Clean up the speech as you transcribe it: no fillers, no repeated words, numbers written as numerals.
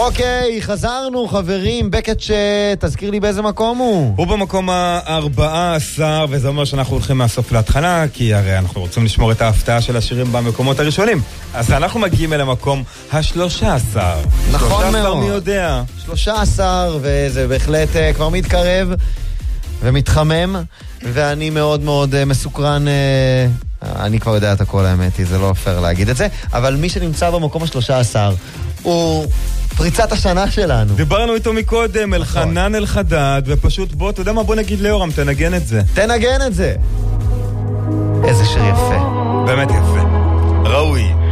אוקיי, חזרנו חברים, בקט תזכיר לי באיזה מקום הוא? הוא במקום ה-14, וזה אומר שאנחנו הולכים מהסוף להתחלה, כי הרי אנחנו רוצים לשמור את ההפתעה של השירים במקומות הראשונים. אז אנחנו מגיעים אל המקום ה-13. נכון מאוד. מי יודע? 13, וזה בהחלט כבר מתקרב ומתחמם, ואני מאוד מאוד מסוקרן. אני כבר יודע את הכל, האמת היא, זה לא פייר להגיד את זה, אבל מי שנמצא במקום ה-13 הוא פריצת השנה שלנו. דיברנו איתו מקודם, אלחנן אלחדד, ופשוט בוא, אתה יודע מה, בוא נגיד ליאורם, תנגן את זה. תנגן את זה. איזה שיר יפה. באמת יפה. ראוי.